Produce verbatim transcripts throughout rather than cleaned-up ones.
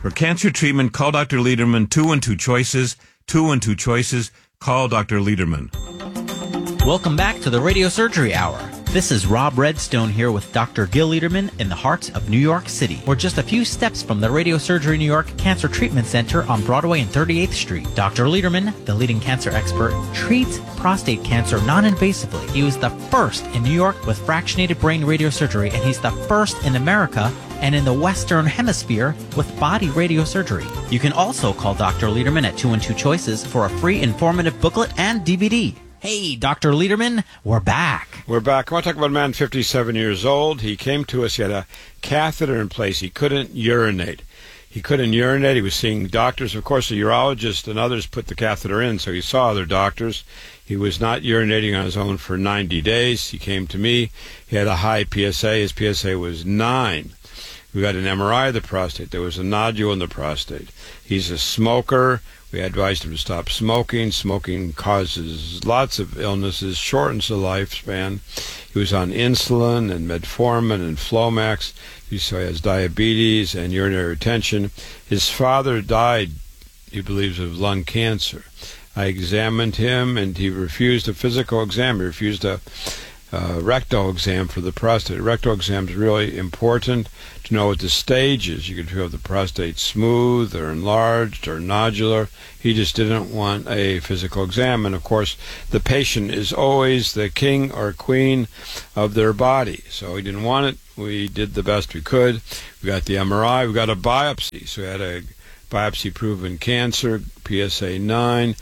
For cancer treatment, call Doctor Lederman. Two and two choices. Two and two choices. Call Doctor Lederman. Welcome back to the Radio Surgery Hour. This is Rob Redstone here with Doctor Gil Lederman in the heart of New York City. We're just a few steps from the Radio Surgery New York Cancer Treatment Center on Broadway and thirty-eighth Street. Doctor Lederman, the leading cancer expert, treats prostate cancer non-invasively. He was the first in New York with fractionated brain radiosurgery, and he's the first in America and in the Western Hemisphere with body radiosurgery. You can also call Doctor Lederman at two and two choices for a free informative booklet and D V D. Hey, Doctor Lederman, we're back. We're back. I want to talk about a man fifty-seven years old. He came to us. He had a catheter in place. He couldn't urinate. He couldn't urinate. He was seeing doctors. Of course, a urologist and others put the catheter in, so he saw other doctors. He was not urinating on his own for ninety days. He came to me. He had a high P S A. His P S A was nine. We got an M R I of the prostate. There was a nodule in the prostate. He's a smoker. We advised him to stop smoking. Smoking causes lots of illnesses, shortens the lifespan. He was on insulin and metformin and Flomax. He so he has diabetes and urinary retention. His father died, he believes, of lung cancer. I examined him, and he refused a physical exam. He refused a uh, rectal exam for the prostate. A rectal exam is really important to know what the stage is. You can feel if the prostate smooth or enlarged or nodular. He just didn't want a physical exam. And, of course, the patient is always the king or queen of their body. So he didn't want it. We did the best we could. We got the M R I. We got a biopsy. So we had a biopsy-proven cancer, P S A nine.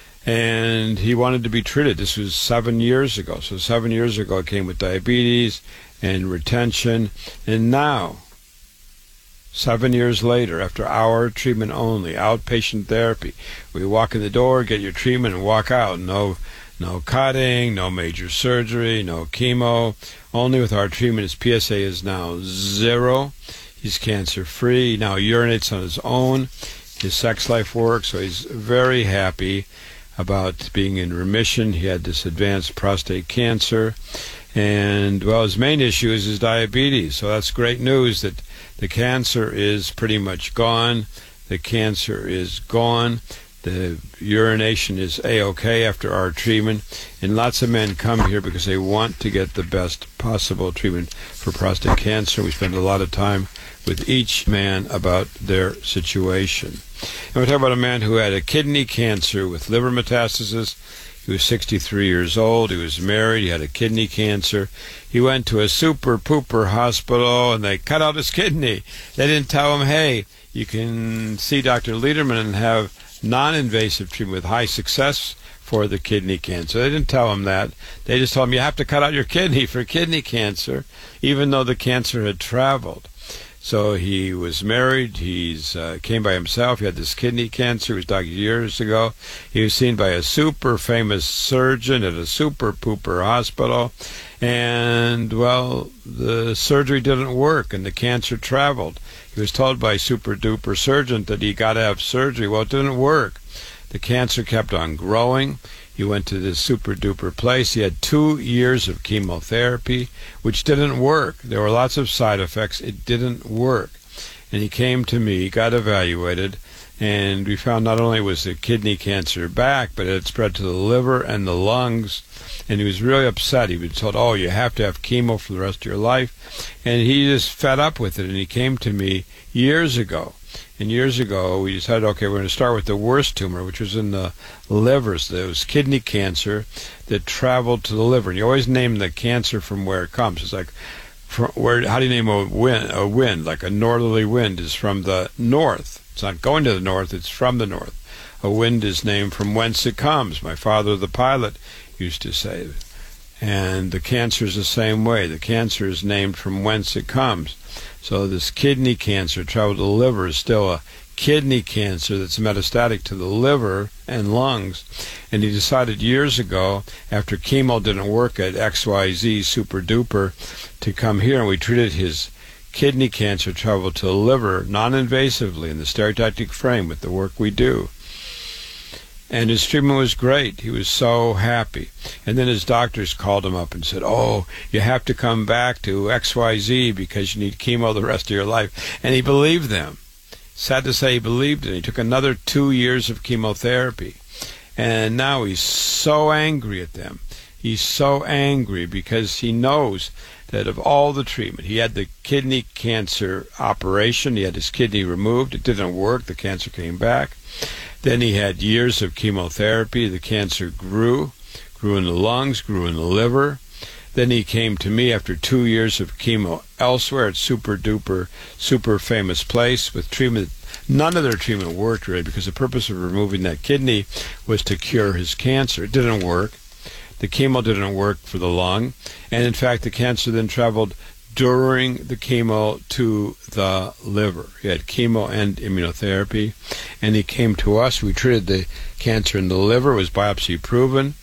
And he wanted to be treated. This was seven years ago. So seven years ago, it came with diabetes and retention. And now, seven years later, after our treatment only, outpatient therapy, we walk in the door, get your treatment, and walk out. No, no cutting, no major surgery, no chemo. Only with our treatment, his P S A is now zero. He's cancer-free. He now urinates on his own. His sex life works, so he's very happy about being in remission. He had this advanced prostate cancer. And, well, his main issue is his diabetes. So that's great news that the cancer is pretty much gone. The cancer is gone. The urination is A-OK after our treatment. And lots of men come here because they want to get the best possible treatment for prostate cancer. We spend a lot of time with each man about their situation. And we're talking about a man who had a kidney cancer with liver metastasis. He was sixty-three years old. He was married. He had a kidney cancer. He went to a super-pooper hospital, and they cut out his kidney. They didn't tell him, hey, you can see Doctor Lederman and have non-invasive treatment with high success for the kidney cancer. They didn't tell him that. They just told him you have to cut out your kidney for kidney cancer, even though the cancer had traveled. So he was married. He's uh, came by himself. He had this kidney cancer. He was diagnosed years ago. He was seen by a super famous surgeon at a super pooper hospital. And, well, the surgery didn't work, and the cancer traveled. He was told by a super duper surgeon that he got to have surgery. Well, it didn't work. The cancer kept on growing. He went to this super-duper place. He had two years of chemotherapy, which didn't work. There were lots of side effects. It didn't work. And he came to me, got evaluated, and we found not only was the kidney cancer back, but it had spread to the liver and the lungs. And he was really upset. He was told, oh, you have to have chemo for the rest of your life. And he just fed up with it, and he came to me years ago. And years ago, we decided, okay, we're going to start with the worst tumor, which was in the livers. There was kidney cancer that traveled to the liver. And you always name the cancer from where it comes. It's like, from where? How do you name a wind? A wind, like a northerly wind, is from the north. It's not going to the north, it's from the north. A wind is named from whence it comes. My father, the pilot, used to say. And the cancer is the same way. The cancer is named from whence it comes. So this kidney cancer traveled to the liver is still a kidney cancer that's metastatic to the liver and lungs. And he decided years ago, after chemo didn't work at X Y Z Super Duper, to come here, and we treated his kidney cancer traveled to the liver non-invasively in the stereotactic frame with the work we do. And his treatment was great. He was so happy. And then his doctors called him up and said, oh, you have to come back to X Y Z because you need chemo the rest of your life. And he believed them. sad to say, he believed it. He took another two years of chemotherapy. And now he's so angry at them. He's so angry because he knows that of all the treatment, he had the kidney cancer operation. He had his kidney removed. It didn't work. The cancer came back. Then he had years of chemotherapy. The cancer grew, grew in the lungs, grew in the liver. Then he came to me after two years of chemo elsewhere at super duper, super famous place with treatment. None of their treatment worked really because the purpose of removing that kidney was to cure his cancer. It didn't work. The chemo didn't work for the lung. And in fact, the cancer then traveled during the chemo to the liver. He had chemo and immunotherapy. And he came to us. We treated the cancer in the liver. It was biopsy proven.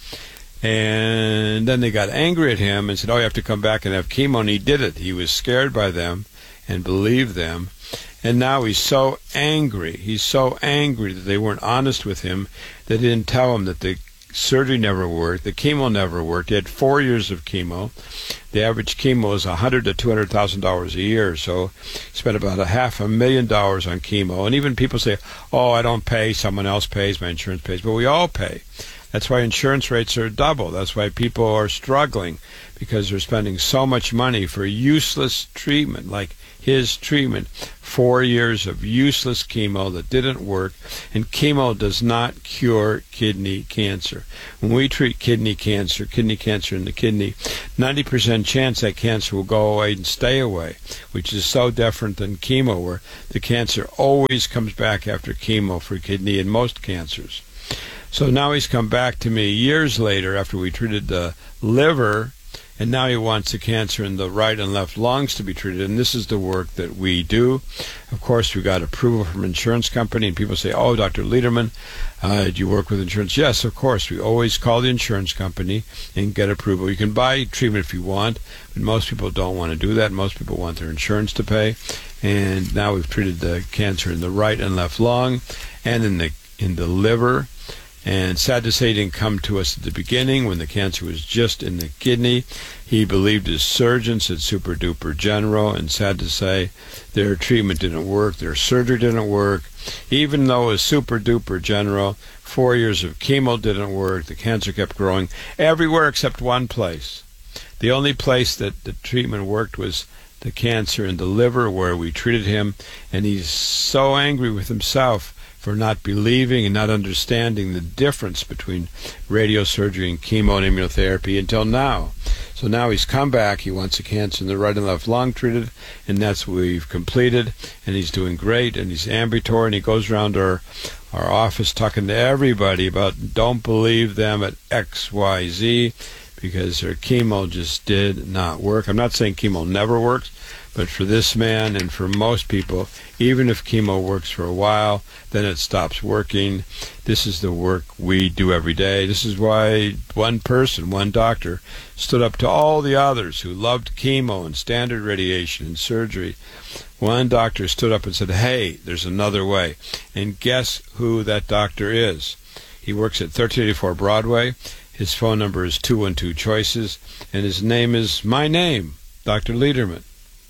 And then they got angry at him and said, oh, you have to come back and have chemo. And he did it. He was scared by them and believed them. And now he's so angry. He's so angry that they weren't honest with him. They didn't tell him that the surgery never worked. The chemo never worked. He had four years of chemo. The average chemo is one hundred thousand to two hundred thousand dollars a year. So he spent about a half a million dollars on chemo. And even people say, oh, I don't pay. Someone else pays. My insurance pays. But we all pay. That's why insurance rates are double. That's why people are struggling, because they're spending so much money for useless treatment, like his treatment, four years of useless chemo that didn't work. And chemo does not cure kidney cancer. When we treat kidney cancer, kidney cancer in the kidney, ninety percent chance that cancer will go away and stay away, which is so different than chemo, where the cancer always comes back after chemo for kidney in most cancers. So now he's come back to me years later after we treated the liver, and now he wants the cancer in the right and left lungs to be treated, and this is the work that we do. Of course, we got approval from an insurance company, and people say, oh, Doctor Lederman, uh, do you work with insurance? Yes, of course. We always call the insurance company and get approval. You can buy treatment if you want, but most people don't want to do that. Most people want their insurance to pay, and now we've treated the cancer in the right and left lung and in the in the liver. And sad to say, he didn't come to us at the beginning when the cancer was just in the kidney. He believed his surgeons at Super Duper General, and sad to say, their treatment didn't work, their surgery didn't work. Even though it was Super Duper General, four years of chemo didn't work, the cancer kept growing everywhere except one place. The only place that the treatment worked was the cancer in the liver, where we treated him, and he's so angry with himself for not believing and not understanding the difference between radiosurgery and chemo and immunotherapy until now. So now he's come back. He wants the cancer in the right and left lung treated, and that's what we've completed, and he's doing great, and he's ambulatory, and he goes around our our office talking to everybody about don't believe them at X Y Z because their chemo just did not work. I'm not saying chemo never works, but for this man and for most people, even if chemo works for a while, then it stops working. This is the work we do every day. This is why one person, one doctor, stood up to all the others who loved chemo and standard radiation and surgery. One doctor stood up and said, hey, there's another way. And guess who that doctor is? He works at thirteen eighty-four Broadway. His phone number is two one two choices, and his name is my name, Doctor Lederman.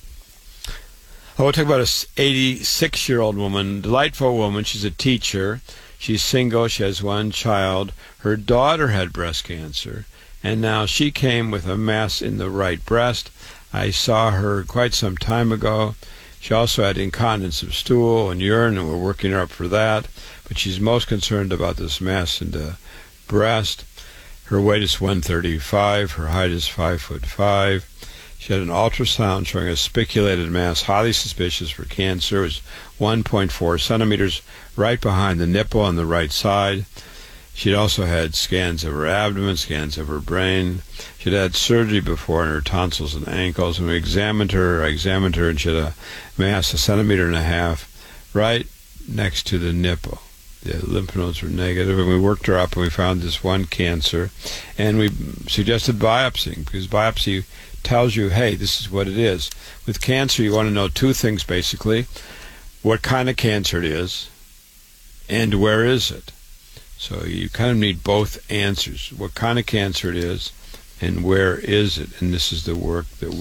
I want to talk about an eighty-six-year-old woman, delightful woman. She's a teacher. She's single. She has one child. Her daughter had breast cancer, and now she came with a mass in the right breast. I saw her quite some time ago. She also had incontinence of stool and urine, and we're working her up for that. But she's most concerned about this mass in the breast. Her weight is one thirty-five. Her height is five foot five. She had an ultrasound showing a spiculated mass, highly suspicious for cancer. It was one point four centimeters right behind the nipple on the right side. She'd also had scans of her abdomen, scans of her brain. She'd had surgery before on her tonsils and ankles. When we examined her, I examined her, and she had a mass a centimeter and a half right next to the nipple. The lymph nodes were negative, and we worked her up, and we found this one cancer. And we suggested biopsying, because biopsy tells you, hey, this is what it is. With cancer, you want to know two things, basically. What kind of cancer it is, and where is it? So you kind of need both answers. What kind of cancer it is, and where is it? And this is the work that we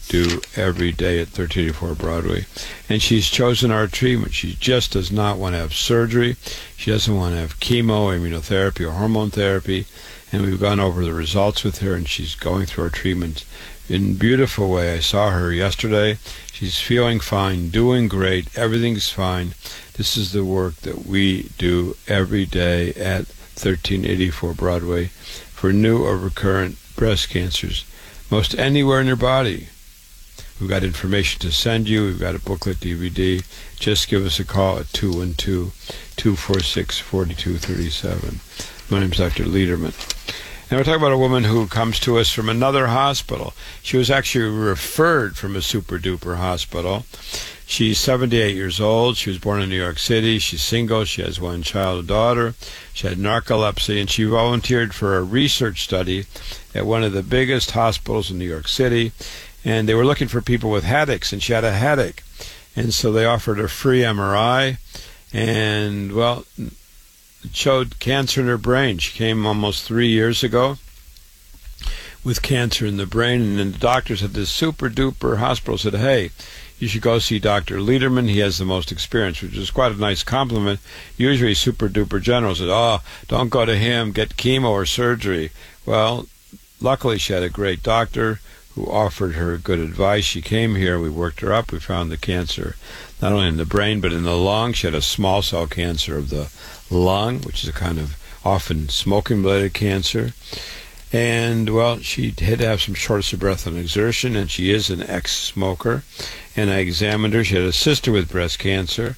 do every day at thirteen eighty-four Broadway. And she's chosen our treatment. She just does not want to have surgery. She doesn't want to have chemo, immunotherapy, or hormone therapy. And we've gone over the results with her, and she's going through our treatment in a beautiful way. I saw her yesterday. She's feeling fine, doing great. Everything's fine. This is the work that we do every day at thirteen eighty-four Broadway for new or recurrent breast cancers, most anywhere in your body. We've got information to send you. We've got a booklet D V D. Just give us a call at two one two, two four six, four two three seven. My name's Doctor Lederman. And we're talking about a woman who comes to us from another hospital. She was actually referred from a super-duper hospital. She's seventy-eight years old. She was born in New York City. She's single. She has one child, a daughter. She had narcolepsy, and she volunteered for a research study at one of the biggest hospitals in New York City. And they were looking for people with headaches, and she had a headache. And so they offered a free M R I, and, well, it showed cancer in her brain. She came almost three years ago with cancer in the brain, and then the doctors at this super-duper hospital said, hey, you should go see Doctor Lederman. He has the most experience, which is quite a nice compliment. Usually super-duper generals said, oh, don't go to him, get chemo or surgery. Well, luckily she had a great doctor who offered her good advice. She came here, we worked her up, we found the cancer not only in the brain but in the lung. She had a small cell cancer of the lung, which is a kind of often smoking-related cancer. And, well, she had to have some shortness of breath and exertion, and she is an ex-smoker. And I examined her. She had a sister with breast cancer.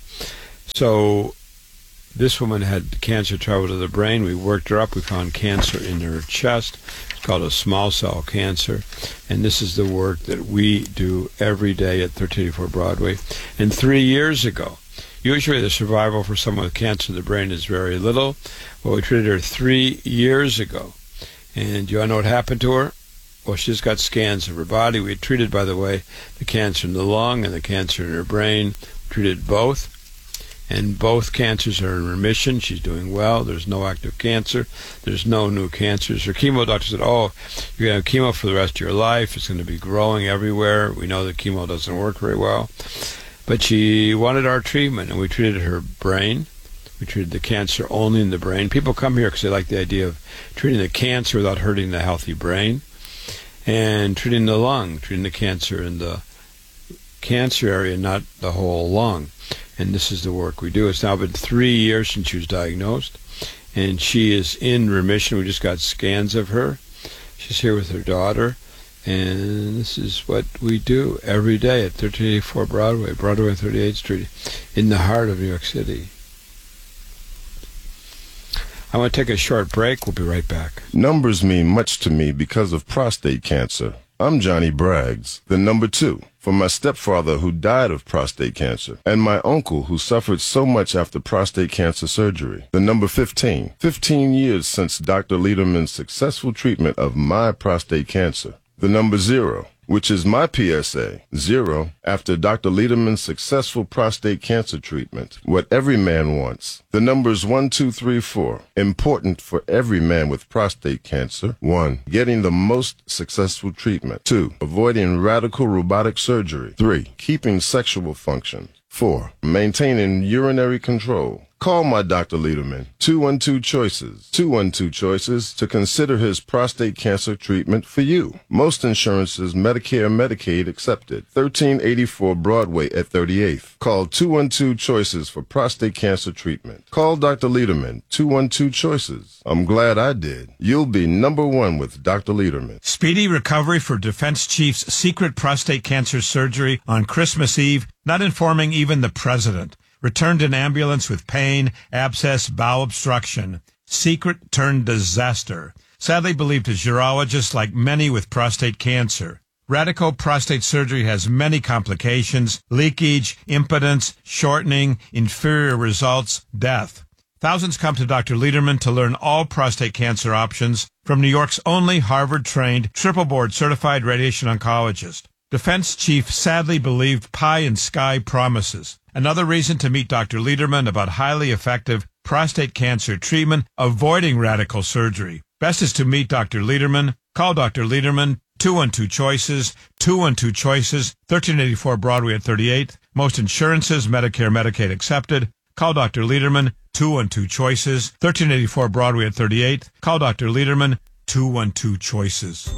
So this woman had cancer travel to the brain. We worked her up. We found cancer in her chest. It's called a small cell cancer. And this is the work that we do every day at thirteen eighty-four Broadway. And three years ago, usually the survival for someone with cancer in the brain is very little. Well, we treated her three years ago. And do you want to know what happened to her? Well, she just got scans of her body. We had treated, by the way, the cancer in the lung and the cancer in her brain. We treated both. And both cancers are in remission. She's doing well. There's no active cancer. There's no new cancers. Her chemo doctor said, oh, you're going to have chemo for the rest of your life. It's going to be growing everywhere. We know that chemo doesn't work very well. But she wanted our treatment, and we treated her brain. We treated the cancer only in the brain. People come here because they like the idea of treating the cancer without hurting the healthy brain. And treating the lung, treating the cancer in the cancer area, not the whole lung. And this is the work we do. It's now been three years since she was diagnosed, and she is in remission. We just got scans of her. She's here with her daughter, and this is what we do every day at thirteen eighty-four Broadway, Broadway and thirty-eighth Street, in the heart of New York City. I want to take a short break. We'll be right back. Numbers mean much to me because of prostate cancer. I'm Johnny Braggs, the number two, for my stepfather who died of prostate cancer, and my uncle who suffered so much after prostate cancer surgery. The number fifteen, fifteen years since Doctor Lederman's successful treatment of my prostate cancer. The number zero, which is my P S A, zero, after Doctor Lederman's successful prostate cancer treatment. What every man wants. The numbers one, two, three, four, important for every man with prostate cancer. One, getting the most successful treatment. Two, avoiding radical robotic surgery. Three, keeping sexual function. Four, maintaining urinary control. Call my Doctor Lederman, two one two Choices, two one two Choices, to consider his prostate cancer treatment for you. Most insurances, Medicare, Medicaid accepted. thirteen eighty-four Broadway at thirty-eighth. Call two one two Choices for prostate cancer treatment. Call Doctor Lederman, two one two Choices. I'm glad I did. You'll be number one with Doctor Lederman. Speedy recovery for Defense Chief's secret prostate cancer surgery on Christmas Eve, not informing even the president. Returned in ambulance with pain, abscess, bowel obstruction. Secret turned disaster. Sadly believed as urologist, like many with prostate cancer. Radical prostate surgery has many complications: leakage, impotence, shortening, inferior results, death. Thousands come to Doctor Lederman to learn all prostate cancer options from New York's only Harvard-trained, triple-board certified radiation oncologist. Defense Chief sadly believed pie in sky promises. Another reason to meet Doctor Lederman about highly effective prostate cancer treatment, avoiding radical surgery. Best is to meet Doctor Lederman. Call Doctor Lederman, two one two choices, two one two choices, thirteen eighty-four Broadway at thirty-eighth. Most insurances, Medicare, Medicaid accepted. Call Doctor Lederman, two one two choices, thirteen eighty-four Broadway at thirty-eighth. Call Doctor Lederman, two one two choices.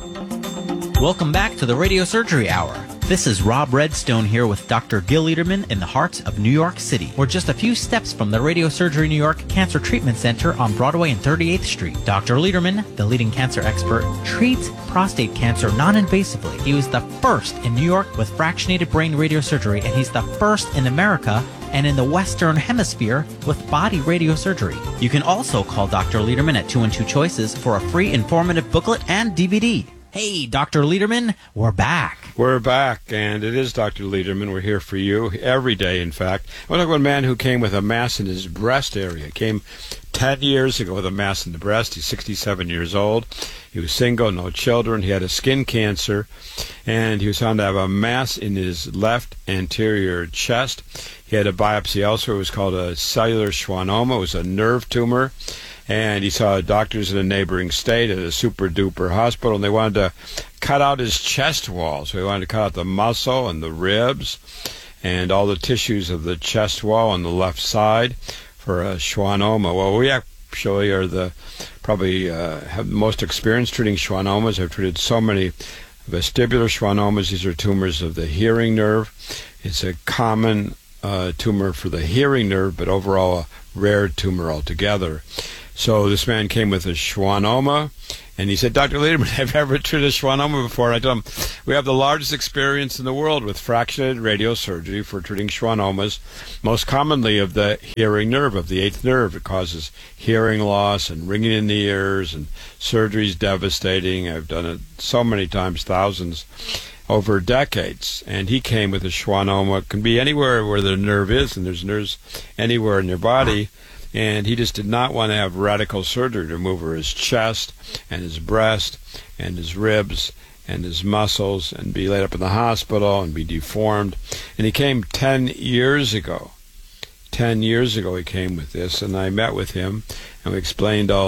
Welcome back to the Radio Surgery Hour. This is Rob Redstone here with Doctor Gil Lederman in the heart of New York City. We're just a few steps from the Radio Surgery New York Cancer Treatment Center on Broadway and thirty-eighth Street. Doctor Lederman, the leading cancer expert, treats prostate cancer non-invasively. He was the first in New York with fractionated brain radiosurgery, and he's the first in America and in the Western Hemisphere with body radiosurgery. You can also call Doctor Lederman at two one two choices for a free informative booklet and D V D. Hey, Doctor Lederman, we're back. We're back, and it is Doctor Lederman. We're here for you every day, in fact. I want to talk about a man who came with a mass in his breast area. Came ten years ago with a mass in the breast. He's sixty-seven years old. He was single, no children. He had a skin cancer, and he was found to have a mass in his left anterior chest. He had a biopsy elsewhere. It was called a cellular schwannoma. It was a nerve tumor. And he saw doctors in a neighboring state at a super-duper hospital, and they wanted to cut out his chest wall. So they wanted to cut out the muscle and the ribs and all the tissues of the chest wall on the left side for a schwannoma. Well, we actually are the probably uh, have the most experience treating schwannomas. I've treated so many vestibular schwannomas. These are tumors of the hearing nerve. It's a common uh, tumor for the hearing nerve, but overall a rare tumor altogether. So this man came with a schwannoma, and he said, Doctor Lederman, have you ever treated a schwannoma before? And I told him, we have the largest experience in the world with fractionated radiosurgery for treating schwannomas, most commonly of the hearing nerve, of the eighth nerve. It causes hearing loss and ringing in the ears, and surgery is devastating. I've done it so many times, thousands, over decades. And he came with a schwannoma. It can be anywhere where the nerve is, and there's nerves anywhere in your body. And he just did not want to have radical surgery to remove his chest and his breast and his ribs and his muscles and be laid up in the hospital and be deformed. And he came ten years ago. Ten years ago he came with this, and I met with him, and we explained all